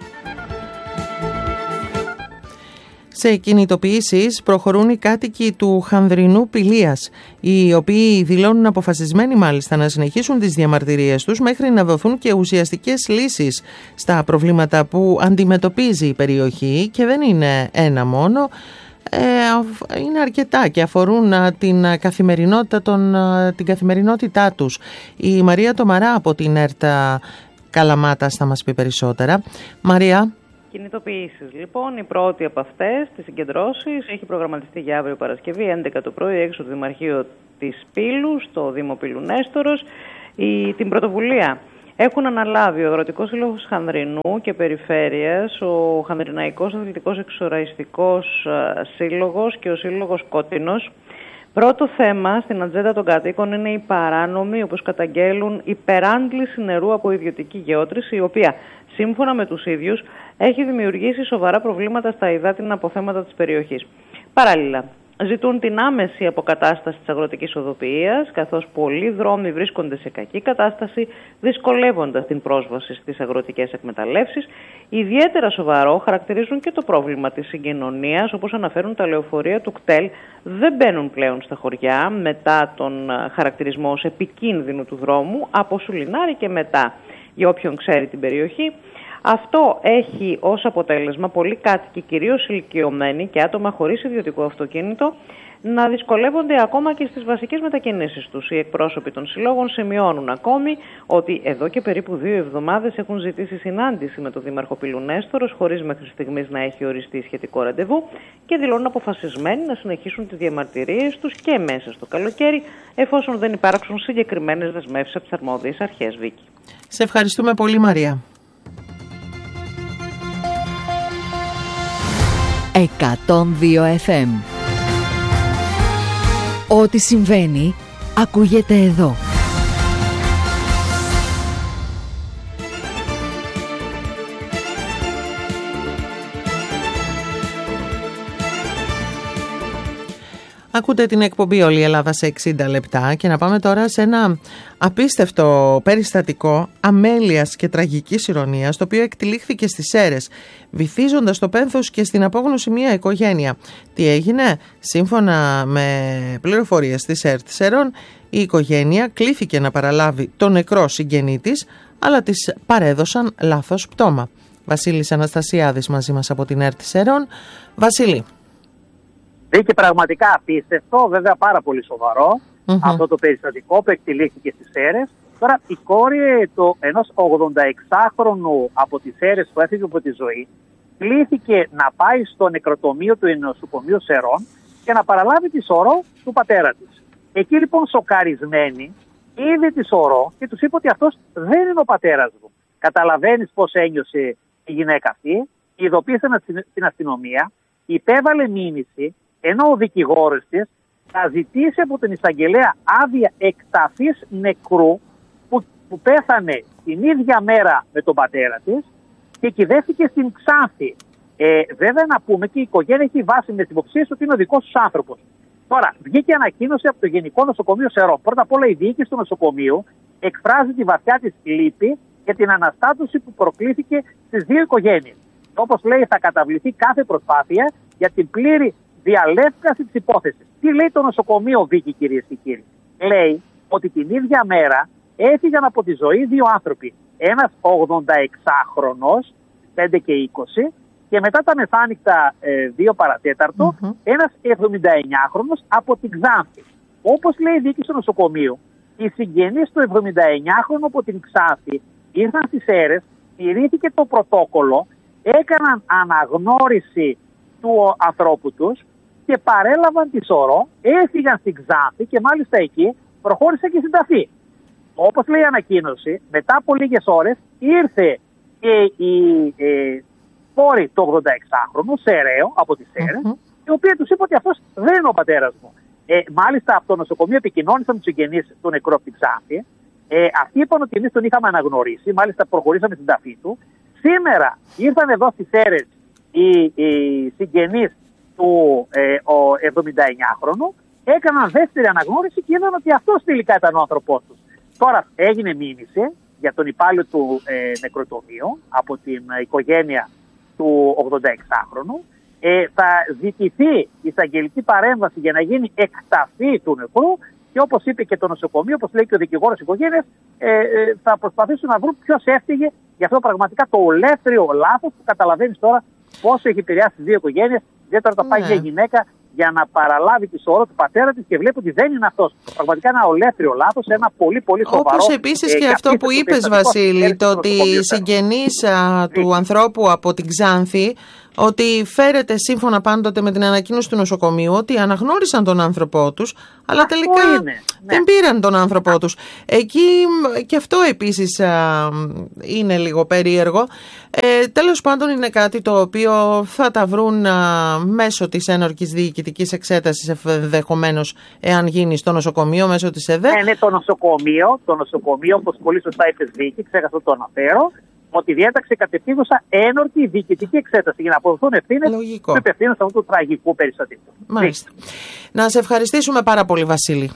Σε κινητοποιήσεις προχωρούν οι κάτοικοι του Χανδρινού Πηλίας, οι οποίοι δηλώνουν αποφασισμένοι μάλιστα να συνεχίσουν τις διαμαρτυρίες τους μέχρι να δοθούν και ουσιαστικές λύσεις στα προβλήματα που αντιμετωπίζει η περιοχή, και δεν είναι ένα μόνο, είναι αρκετά και αφορούν την καθημερινότητά τους. Η Μαρία Τομαρά από την ΕΡΤ Καλαμάτας θα μας πει περισσότερα. Μαρία. Κινητοποιήσεις. Λοιπόν, η πρώτη από αυτές, τις συγκεντρώσεις, έχει προγραμματιστεί για αύριο Παρασκευή, 11 το πρωί, έξω το Δημαρχείο της Πύλου, στο Δήμο Πύλου Νέστορος. Την πρωτοβουλία έχουν αναλάβει ο Αγροτικός Σύλλογος Χανδρινού και Περιφέρειας, ο Χανδριναϊκός Αθλητικός Εξοραϊστικός Σύλλογος και ο Σύλλογος Κότινος. Πρώτο θέμα στην ατζέντα των κατοίκων είναι η παράνομη, όπως καταγγέλουν, υπεράντληση νερού από ιδιωτική γεώτρηση, η οποία, σύμφωνα με τους ίδιους, έχει δημιουργήσει σοβαρά προβλήματα στα υδάτινα αποθέματα της περιοχής. Παράλληλα, ζητούν την άμεση αποκατάσταση της αγροτικής οδοποιίας, καθώς πολλοί δρόμοι βρίσκονται σε κακή κατάσταση, δυσκολεύοντας την πρόσβαση στις αγροτικές εκμεταλλεύσεις. Ιδιαίτερα σοβαρό χαρακτηρίζουν και το πρόβλημα της συγκοινωνίας, όπως αναφέρουν τα λεωφορεία του ΚΤΕΛ, δεν μπαίνουν πλέον στα χωριά μετά τον χαρακτηρισμό ως επικίνδυνου του δρόμου, από Σουλινάρη και μετά, για όποιον ξέρει την περιοχή. Αυτό έχει ως αποτέλεσμα πολλοί κάτοικοι, κυρίως ηλικιωμένοι και άτομα χωρίς ιδιωτικό αυτοκίνητο, να δυσκολεύονται ακόμα και στις βασικές μετακινήσεις τους. Οι εκπρόσωποι των συλλόγων σημειώνουν ακόμη ότι εδώ και περίπου 2 εβδομάδες έχουν ζητήσει συνάντηση με τον Δήμαρχο Πύλου Νέστορος, χωρίς μέχρι στιγμής να έχει οριστεί σχετικό ραντεβού, και δηλώνουν αποφασισμένοι να συνεχίσουν τις διαμαρτυρίες τους και μέσα στο καλοκαίρι, εφόσον δεν υπάρξουν συγκεκριμένες δεσμεύσεις από τις αρμόδιες αρχές. Βίκη. Σε ευχαριστούμε πολύ, Μαρία. 102 FM. Ό,τι συμβαίνει ακούγεται εδώ. Ακούτε την εκπομπή «Όλη η Ελλάδα σε 60 λεπτά» και να πάμε τώρα σε ένα απίστευτο περιστατικό αμέλειας και τραγικής ηρωνίας, το οποίο εκτυλίχθηκε στις Σέρρες, βυθίζοντας το πένθος και στην απόγνωση μια οικογένεια. Τι έγινε? Σύμφωνα με πληροφορίες της ΕΡΤ Σερών, η οικογένεια κλήθηκε να παραλάβει τον νεκρό συγγενή της, αλλά της παρέδωσαν λάθος πτώμα. Βασίλης Αναστασιάδης μαζί μας από την ΕΡΤ Σερών. Βασίλη. Και πραγματικά απίστευτο, βέβαια πάρα πολύ σοβαρό, αυτό το περιστατικό που εκτελήθηκε στις Σέρρες. Τώρα η κόρη ενός 86χρονου από τις Σέρρες που έφυγε από τη ζωή κλήθηκε να πάει στο νεκροτομείο του νοσοκομείου Σερών και να παραλάβει τη σωρό του πατέρα της. Εκεί λοιπόν σοκαρισμένη είδε τη σωρό και τους είπε ότι αυτός δεν είναι ο πατέρας μου. Καταλαβαίνεις πώς ένιωσε η γυναίκα αυτή, ειδοποίησε την αστυνομία, υπέβαλε μήνυση, ενώ ο δικηγόρος της θα ζητήσει από τον εισαγγελέα άδεια εκταφής νεκρού που πέθανε την ίδια μέρα με τον πατέρα της και κυδεύτηκε στην Ξάνθη. Βέβαια να πούμε και η οικογένεια έχει βάσει με τις υποψίες ότι είναι ο δικός τους άνθρωπος. Τώρα βγήκε ανακοίνωση από το Γενικό Νοσοκομείο Σερών. Πρώτα απ' όλα η διοίκηση του νοσοκομείου εκφράζει τη βαθιά της λύπη για την αναστάτωση που προκλήθηκε στις δύο οικογένειες. Όπως λέει, θα καταβληθεί κάθε προσπάθεια για την πλήρη διαλεύκαση της υπόθεσης. Τι λέει το νοσοκομείο, Βίκη, κυρίες και κύριοι? Λέει ότι την ίδια μέρα έφυγαν από τη ζωή δύο άνθρωποι. Ένας 86χρονος, 5 και 20, και μετά τα μεθάνυχτα 2 παρατέταρτο, ένας 79χρονος από την Ξάνθη. Όπως λέει η διοίκηση του νοσοκομείου, οι συγγενείς του 79χρονου από την Ξάνθη ήρθαν στις Σέρρες, τηρήθηκε το πρωτόκολλο, έκαναν αναγνώριση του ανθρώπου τους και παρέλαβαν τη σωρό, έφυγαν στην Ξάνθη και μάλιστα εκεί προχώρησαν και στην ταφή. Όπως λέει η ανακοίνωση, μετά από λίγες ώρες ήρθε και η κόρη του 86χρονου, Σεραίο, από τις Σέρρες, η οποία τους είπε ότι αυτός δεν είναι ο πατέρας μου. Μάλιστα από το νοσοκομείο επικοινώνησαν τους συγγενείς του νεκρού από την Ξάνθη. Αυτοί είπαν ότι εμείς τον είχαμε αναγνωρίσει, μάλιστα προχωρήσαμε στην ταφή του. Σήμερα ήρθαν εδώ στις Σέρρες οι συγγενείς του 79χρονου, έκαναν δεύτερη αναγνώριση και είδαν ότι αυτός τελικά ήταν ο άνθρωπός τους. Τώρα έγινε μήνυση για τον υπάλληλο του νεκροτομείου από την οικογένεια του 86χρονου. Θα ζητηθεί εισαγγελική παρέμβαση για να γίνει εκταφή του νεκρού και όπως είπε και το νοσοκομείο, όπως λέει και ο δικηγόρος οικογένειας, θα προσπαθήσουν να βρουν ποιος έφταιγε για αυτό πραγματικά το ολέθριο λάθος που καταλαβαίνεις τώρα πόσο έχει επηρεάσει τις δύο οικογένειες. Ιδιαίτερα όταν πάει μια γυναίκα για να παραλάβει τη σωρό του πατέρα της και βλέπει ότι δεν είναι αυτός. Πραγματικά ένα ολέθριο λάθος, ένα πολύ πολύ σοβαρό. Όπως επίσης και αυτό που είπες, Βασίλη, το ότι οι συγγενείς του ανθρώπου από την Ξάνθη, ότι φέρεται σύμφωνα πάντοτε με την ανακοίνωση του νοσοκομείου ότι αναγνώρισαν τον άνθρωπό τους, αλλά τελικά δεν πήραν τον άνθρωπό τους. Εκεί και αυτό επίσης είναι λίγο περίεργο. Τέλος πάντων είναι κάτι το οποίο θα τα βρουν μέσω της ένορκης διοικητικής εξέτασης, ενδεχομένως εάν γίνει στο νοσοκομείο μέσω της ΕΔΕ. Ναι, το νοσοκομείο, όπως πολύ σωστά είπες Βίκη, ξέχασα το αναφέρω, ότι διέταξε κατευθύνουσα ένορκη διοικητική εξέταση για να αποδοθούν ευθύνες του υπευθύνου αυτού του τραγικού περιστατικού. Μάλιστα. Να σε ευχαριστήσουμε πάρα πολύ, Βασίλη.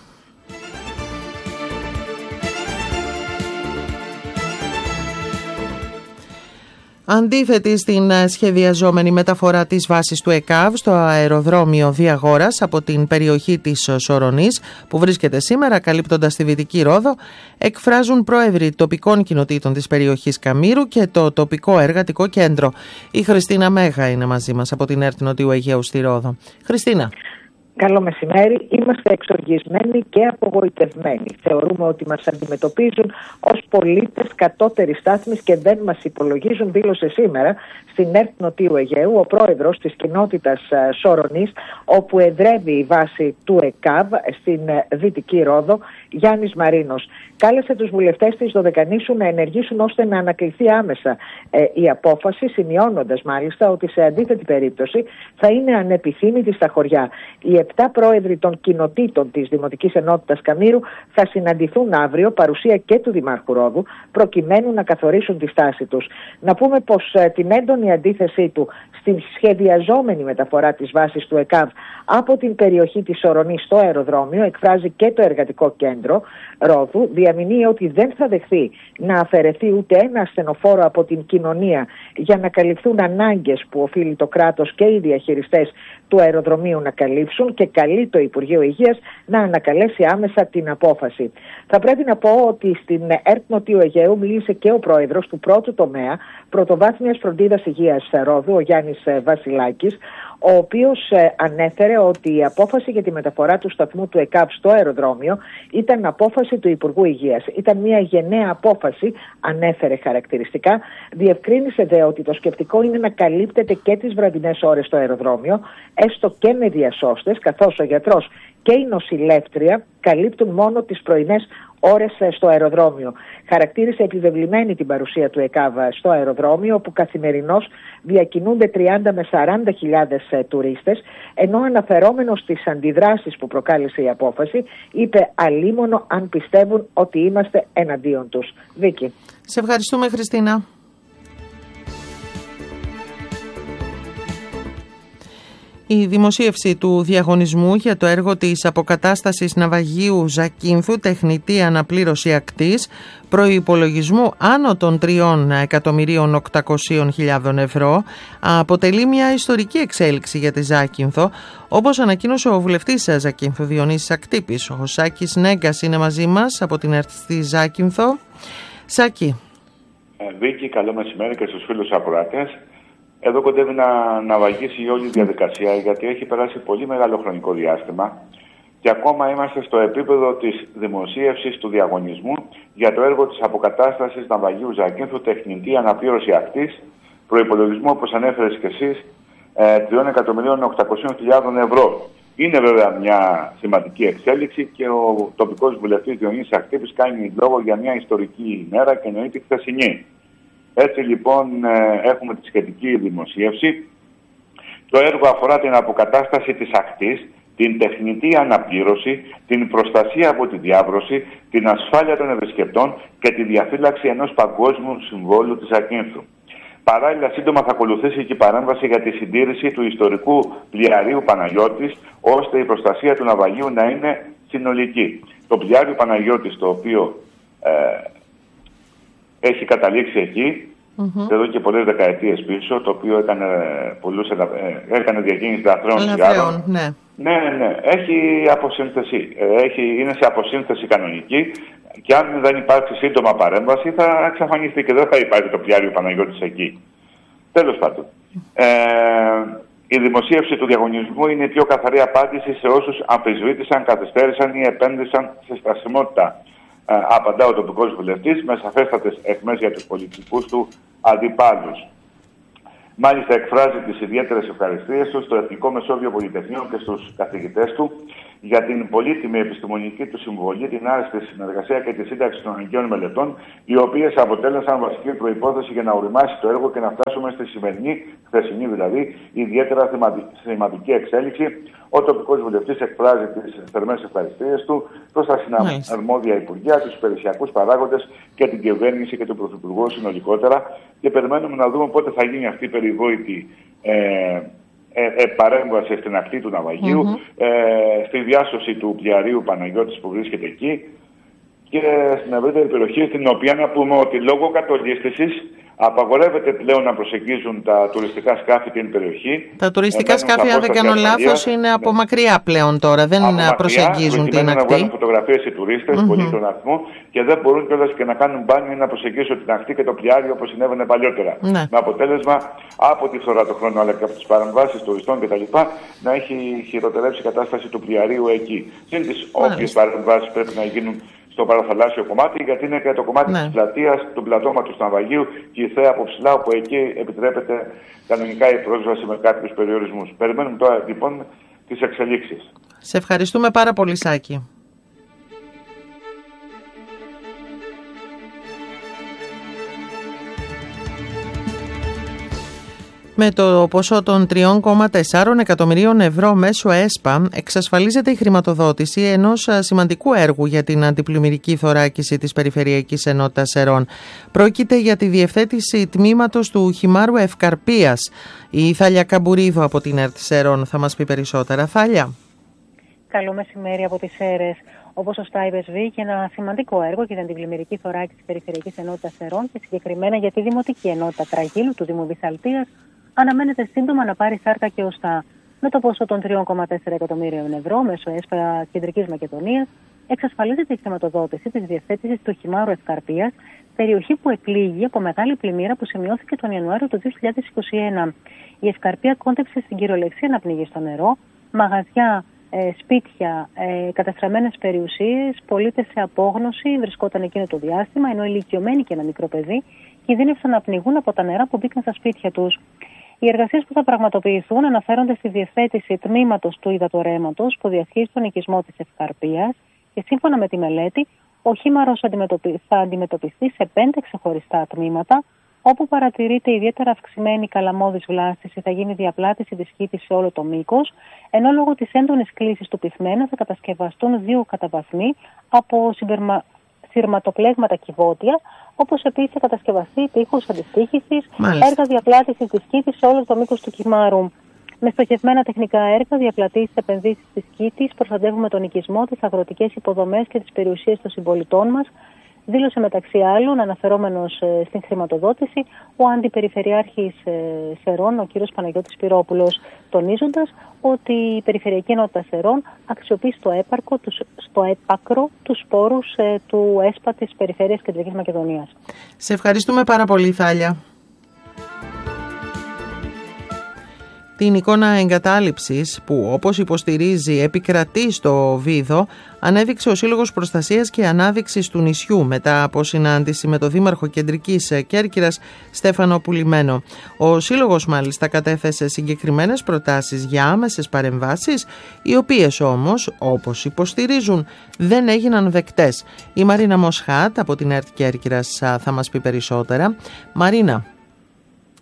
Αντίθετη στην σχεδιαζόμενη μεταφορά της βάσης του ΕΚΑΒ στο αεροδρόμιο Διαγόρας από την περιοχή της Σορονής που βρίσκεται σήμερα καλύπτοντας τη Δυτική Ρόδο, εκφράζουν πρόεδροι τοπικών κοινοτήτων της περιοχής Καμήρου και το τοπικό εργατικό κέντρο. Η Χριστίνα Μέγα είναι μαζί μας από την ΕΡΤ Νοτιού Αιγαίου στη Ρόδο. Χριστίνα. Καλό μεσημέρι. Είμαστε εξοργισμένοι και απογοητευμένοι. Θεωρούμε ότι μας αντιμετωπίζουν ως πολίτες κατώτερης στάθμης και δεν μας υπολογίζουν, δήλωσε σήμερα στην ΕΡΤ Νοτιού Αιγαίου ο πρόεδρος της κοινότητας Σορονής, όπου εδρεύει η βάση του ΕΚΑΒ στην Δυτική Ρόδο, Γιάννης Μαρίνος. Κάλεσε τους βουλευτές της Δωδεκανήσου να ενεργήσουν ώστε να ανακληθεί άμεσα η απόφαση, σημειώνοντας μάλιστα ότι σε αντίθετη περίπτωση θα είναι ανεπιθύμητη στα χωριά. Οι 7 πρόεδροι των κοινοτήτων της Δημοτικής Ενότητας Καμήρου θα συναντηθούν αύριο, παρουσία και του Δημάρχου Ρόδου, προκειμένου να καθορίσουν τη στάση τους. Να πούμε πως την έντονη αντίθεσή του στην σχεδιαζόμενη μεταφορά της βάσης του ΕΚΑΒ από την περιοχή της Σορονής στο αεροδρόμιο εκφράζει και το εργατικό κέντρο Ρόδου. Διαμηνύει ότι δεν θα δεχθεί να αφαιρεθεί ούτε ένα ασθενοφόρο από την κοινωνία για να καλυφθούν ανάγκες που οφείλει το κράτος και οι διαχειριστές του αεροδρομίου να καλύψουν και καλεί το Υπουργείο Υγείας να ανακαλέσει άμεσα την απόφαση. Θα πρέπει να πω ότι στην ΕΡΤ Νοτιού Αιγαίου μίλησε και ο πρόεδρος του πρώτου τομέα πρωτοβάθμιας φροντίδας υγείας Ρόδου, ο Γιάννης Βασιλάκης, ο οποίος ανέφερε ότι η απόφαση για τη μεταφορά του σταθμού του ΕΚΑΒ στο αεροδρόμιο ήταν απόφαση του Υπουργού Υγείας. Ήταν μια γενναία απόφαση, ανέφερε χαρακτηριστικά. Διευκρίνησε δε ότι το σκεπτικό είναι να καλύπτεται και τις βραδινές ώρες στο αεροδρόμιο, έστω και με διασώστες, καθώς ο γιατρός και η νοσηλεύτρια καλύπτουν μόνο τις πρωινές ώρες στο αεροδρόμιο. Χαρακτήρισε επιβεβλημένη την παρουσία του ΕΚΑΒ στο αεροδρόμιο, όπου καθημερινώς διακινούνται 30 με 40.000 τουρίστες, ενώ αναφερόμενος στις αντιδράσεις που προκάλεσε η απόφαση, είπε αλίμονο αν πιστεύουν ότι είμαστε εναντίον τους. Βίκη. Σε ευχαριστούμε, Χριστίνα. Η δημοσίευση του διαγωνισμού για το έργο της αποκατάστασης ναυαγίου Ζακίνθου τεχνητή αναπλήρωση ακτής προϋπολογισμού άνω των 3.800.000 ευρώ αποτελεί μια ιστορική εξέλιξη για τη Ζάκυνθο, όπως ανακοίνωσε ο βουλευτής Ζακίνθου Διονύσης Ακτύπης. Ο Σάκης Νέγκας είναι μαζί μας από την ΕΡΤ στη Ζάκυνθο. Σάκη. Βίκη, καλό μεσημέρι και στους φίλους ακροατές. Εδώ κοντεύει να βαγίσει η όλη διαδικασία, γιατί έχει περάσει πολύ μεγάλο χρονικό διάστημα και ακόμα είμαστε στο επίπεδο της δημοσίευσης του διαγωνισμού για το έργο της αποκατάστασης ναυαγίου Ζακίνθου τεχνητή αναπλήρωση ακτής, προϋπολογισμού, όπως ανέφερες και εσείς, 3.800.000 ευρώ. Είναι βέβαια μια σημαντική εξέλιξη και ο τοπικός βουλευτής Διονύσης Ακτύπης κάνει λόγο για μια ιστορική ημέρα και εννοεί τη χθεσινή. Έτσι λοιπόν έχουμε τη σχετική δημοσίευση. Το έργο αφορά την αποκατάσταση της ακτής, την τεχνητή αναπλήρωση, την προστασία από τη διάβρωση, την ασφάλεια των επισκεπτών και τη διαφύλαξη ενός παγκόσμιου συμβόλου της Ακίνθου. Παράλληλα, σύντομα θα ακολουθήσει και η παρέμβαση για τη συντήρηση του ιστορικού πλοιαρίου Παναγιώτης, ώστε η προστασία του ναυαγίου να είναι συνολική. Το πλοιάριο Παναγιώτης, το οποίο έχει καταλήξει εκεί, εδώ και πολλές δεκαετίες πίσω, το οποίο έκανε διακίνηση λαθρέων τσιγάρων. Ναι, έχει αποσύνθεση. Είναι σε αποσύνθεση κανονική και αν δεν υπάρξει σύντομα παρέμβαση θα εξαφανιστεί και δεν θα υπάρχει το πλοιάριο Παναγιώτης εκεί. Τέλος πάντων. Η δημοσίευση του διαγωνισμού είναι η πιο καθαρή απάντηση σε όσους αμφισβήτησαν, καθυστέρησαν ή επένδυσαν σε στασιμότητα. Απαντά ο τοπικός βουλευτής με σαφέστατες αιχμές για τους πολιτικούς του αντιπάλους. Μάλιστα εκφράζει τις ιδιαίτερες ευχαριστίες του στο Εθνικό Μεσόβιο Πολυτεχνείο και στους καθηγητές του για την πολύτιμη επιστημονική του συμβολή, την άριστη συνεργασία και τη σύνταξη των αναγκαίων μελετών, οι οποίες αποτέλεσαν βασική προϋπόθεση για να οριμάσει το έργο και να φτάσουμε στη σημερινή, χθεσινή δηλαδή, ιδιαίτερα θεματική εξέλιξη. Ο τοπικός βουλευτής εκφράζει τις θερμές ευχαριστίες του προς τα συναρμόδια υπουργεία, τους υπηρεσιακούς παράγοντες και την κυβέρνηση και τον Πρωθυπουργό συνολικότερα. Και περιμένουμε να δούμε πότε θα γίνει αυτή η περιβόητη παρέμβαση στην ακτή του ναυαγίου, στη διάσωση του πλοιαρίου Παναγιώτης που βρίσκεται εκεί και στην ευρύτερη περιοχή, στην οποία να πούμε ότι λόγω κατολίσθησης απαγορεύεται πλέον να προσεγγίζουν τα τουριστικά σκάφη την περιοχή. Τα τουριστικά σκάφη, αν δεν κάνω λάθος, είναι από μακριά πλέον τώρα, δεν προσεγγίζουν την ακτή. Να βγάλουν φωτογραφίες οι τουρίστες, πολύ στον αριθμό, και δεν μπορούν κιόλας και να κάνουν μπάνιο ή να προσεγγίσουν την ακτή και το πλοιάριο όπως συνέβαινε παλιότερα. Με αποτέλεσμα από τη φθορά του χρόνου αλλά και από τις παρεμβάσεις τουριστών κτλ. Να έχει χειροτερεύσει η κατάσταση του πλοιαρίου εκεί. Συν τις όποιες παρεμβάσεις πρέπει να γίνουν στο παραθαλάσσιο κομμάτι, γιατί είναι και το κομμάτι της πλατείας, του πλατώματος του ναυαγίου και η θέα από ψηλά, όπου εκεί επιτρέπεται κανονικά η πρόσβαση με κάποιους περιορισμούς. Περιμένουμε τώρα λοιπόν τις εξελίξεις. Σε ευχαριστούμε πάρα πολύ, Σάκη. Με το ποσό των 3,4 εκατομμυρίων ευρώ μέσω ΕΣΠΑ εξασφαλίζεται η χρηματοδότηση ενός σημαντικού έργου για την αντιπλημμυρική θωράκιση της Περιφερειακής Ενότητας Σερών. Πρόκειται για τη διευθέτηση τμήματος του Χυμάρου Ευκαρπίας. Η Θάλια Καμπουρίδου από την ΕΡΤ Σερών θα μας πει περισσότερα. Θάλια. Καλό μεσημέρι από τις Σέρρες. Όπως σωστά είπες, Βίκη, ένα σημαντικό έργο για την αντιπλημμυρική θωράκιση της Περιφερειακής Ενότητας Σερών και συγκεκριμένα για τη Δημοτική Ενότητα Τραγίλου του Δήμου Βυσσαλτίας αναμένεται σύντομα να πάρει σάρκα και οστά. Με το ποσό των 3,4 εκατομμύριων ευρώ μέσω ΕΣΠΑ Κεντρικής Μακεδονίας εξασφαλίζεται η χρηματοδότηση της διευθέτησης του Χυμάρου Ευκαρπίας, περιοχή που επλήγει από μεγάλη πλημμύρα που σημειώθηκε τον Ιανουάριο του 2021. Η Ευκαρπία κόντεψε στην κυριολεξία να πνιγεί στο νερό, μαγαζιά, σπίτια, καταστραμμένες περιουσίες, πολίτες σε απόγνωση βρισκόταν εκείνο το διάστημα, ενώ ηλικιωμένοι και ένα μικρό παιδί κινδύνευσαν να πνιγούν από τα νερά που μπήκαν στα σπίτια τους. Οι εργασίες που θα πραγματοποιηθούν αναφέρονται στη διευθέτηση τμήματος του υδατορρέματος που διασχίζει τον οικισμό της Ευκαρπίας και σύμφωνα με τη μελέτη, ο χήμαρος θα αντιμετωπιστεί σε 5 ξεχωριστά τμήματα, όπου παρατηρείται ιδιαίτερα αυξημένη καλαμώδης βλάστηση, θα γίνει διαπλάτηση της χύτης σε όλο το μήκος, ενώ λόγω της έντονης κλίσης του πυθμένα θα κατασκευαστούν 2 καταβαθμοί από σειρματοπλέγματα κυβότια, όπως επίσης θα κατασκευαστεί τείχος αντιστοίχησης, έργα διαπλάτησης της κήτης σε όλο το μήκος του Χυμάρου. Με στοχευμένα τεχνικά έργα, διαπλατήσεις, επενδύσεις της κήτης, προστατεύουμε τον οικισμό, τις αγροτικές υποδομές και τις περιουσίες των συμπολιτών μας, δήλωσε μεταξύ άλλων, αναφερόμενος στην χρηματοδότηση, ο Αντιπεριφερειάρχης Σερών, ο κ. Παναγιώτης Πυρόπουλος, τονίζοντας ότι η Περιφερειακή Ενότητα Σερών αξιοποιεί στο έπακρο τους σπόρους του ΕΣΠΑ της Περιφέρειας Κεντρικής Μακεδονίας. Σε ευχαριστούμε πάρα πολύ, Θάλια. Την εικόνα εγκατάλειψης που, όπως υποστηρίζει, επικρατεί στο Βίδο, ανέδειξε ο Σύλλογος Προστασίας και Ανάδειξης του νησιού μετά από συνάντηση με τον Δήμαρχο Κεντρικής Κέρκυρας Στέφανο Πουλημένο. Ο Σύλλογος μάλιστα κατέθεσε συγκεκριμένες προτάσεις για άμεσες παρεμβάσεις, οι οποίες όμως, όπως υποστηρίζουν, δεν έγιναν δεκτές. Η Μαρίνα Μοσχάτ από την ΕΡΤ Κέρκυρας θα μας πει περισσότερα. Μαρίνα.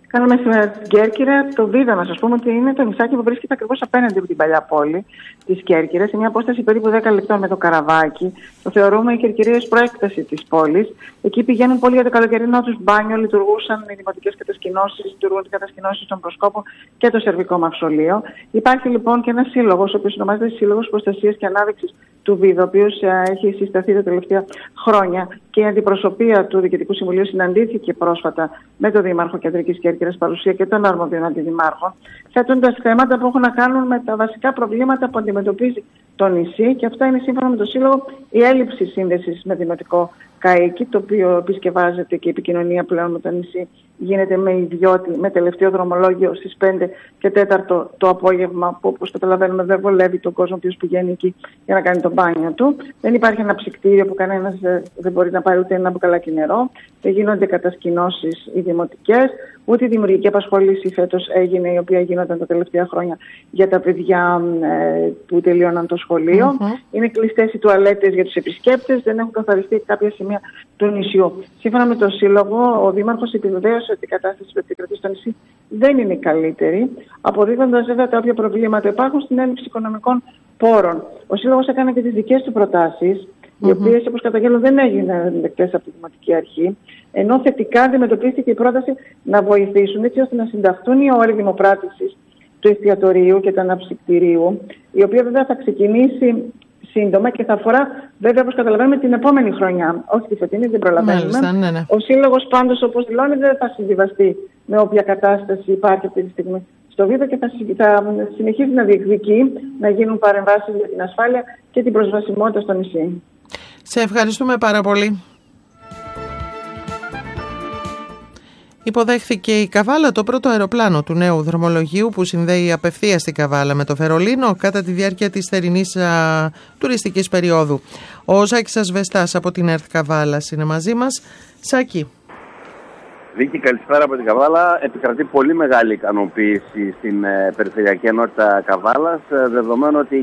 Καλό μεσημέρι στην Κέρκυρα. Το Βίδα, να σας πούμε ότι είναι το νησάκι που βρίσκεται ακριβώς απέναντι από την παλιά πόλη της Κέρκυρας, σε μια απόσταση περίπου 10 λεπτών με το καραβάκι. Το θεωρούμε η Κερκυρία προέκταση της πόλης. Εκεί πηγαίνουν πολλοί για το καλοκαιρινό τους μπάνιο, λειτουργούσαν οι δημοτικές κατασκηνώσεις, λειτουργούν οι κατασκηνώσεις των προσκόπων και το σερβικό μαυσολείο. Υπάρχει λοιπόν και ένας σύλλογος, ο οποίος ονομάζεται Σύλλογος Προστασίας και Ανάδειξης του Βίδα, ο οποίος έχει συσταθεί τα τελευταία χρόνια και η αντιπροσωπεία του Διοικητικού Συμβουλίου συναντήθηκε πρόσφατα με τον Δήμαρχο Κεντρικής Κέρκυρας, παρουσία και των αρμοδίων αντιδημάρχων, θέτοντας θέματα που έχουν να κάνουν με τα βασικά προβλήματα που αντιμετωπίζει το νησί, και αυτά είναι σύμφωνα με το Σύλλογο η έλλειψη σύνδεσης με δημοτικό καίκι, το οποίο επισκευάζεται και η επικοινωνία πλέον με το νησί γίνεται με ιδιώτη, με τελευταίο δρομολόγιο στις 5 και 4 το απόγευμα, που όπως καταλαβαίνουμε δεν βολεύει τον κόσμο που πηγαίνει εκεί για να κάνει το μπάνιο του. Δεν υπάρχει ένα ψυκτήριο που κανένας δεν μπορεί να πάρει ούτε ένα μπουκαλάκι νερό. Δεν γίνονται κατασκηνώσεις οι δημοτικές, ούτε η δημιουργική απασχόληση φέτος έγινε, η οποία γίνονταν τα τελευταία χρόνια για τα παιδιά που τελείωναν το σχολείο. Είναι κλειστές οι τουαλέτες για τους επισκέπτες, δεν έχουν καθαριστεί κάποια σημεία του νησιού. Σύμφωνα με το Σύλλογο, ο Δήμαρχος επιβεβαίωσε ότι η κατάσταση που επικρατεί στο νησί δεν είναι η καλύτερη, αποδίδοντας βέβαια τα όποια προβλήματα υπάρχουν στην έλλειψη οικονομικών πόρων. Ο Σύλλογος έκανε και τις δικές του προτάσεις, οι οποίες, όπως καταγγέλνουν, δεν έγιναν δεκτές από τη Δημοτική Αρχή, ενώ θετικά αντιμετωπίστηκε η πρόταση να βοηθήσουν έτσι ώστε να συνταχθούν οι όροι δημοπράτησης του εστιατορίου και του αναψυκτηρίου, η οποία βέβαια θα ξεκινήσει σύντομα και θα αφορά, βέβαια, όπως καταλαβαίνουμε, την επόμενη χρονιά. Όχι τη φετινή, δεν προλαβαίνουμε. Ναι. Ο Σύλλογος πάντως, όπως δηλώνει, δεν θα συμβιβαστεί με όποια κατάσταση υπάρχει αυτή τη στιγμή στο Βίδα και θα συνεχίσει να διεκδικεί να γίνουν παρεμβάσεις για την ασφάλεια και την προσβασιμότητα στο νησί. Σε ευχαριστούμε πάρα πολύ. Υποδέχθηκε η Καβάλα το πρώτο αεροπλάνο του νέου δρομολογίου που συνδέει απευθείας την Καβάλα με το Βερολίνο κατά τη διάρκεια της θερινής τουριστικής περίοδου. Ο Σάκης Ασβεστάς από την ΕΡΤ Καβάλας είναι μαζί μας. Σάκη. Βίκη, καλησπέρα από την Καβάλα. Επικρατεί πολύ μεγάλη ικανοποίηση στην Περιφερειακή Ενότητα Καβάλας, δεδομένου ότι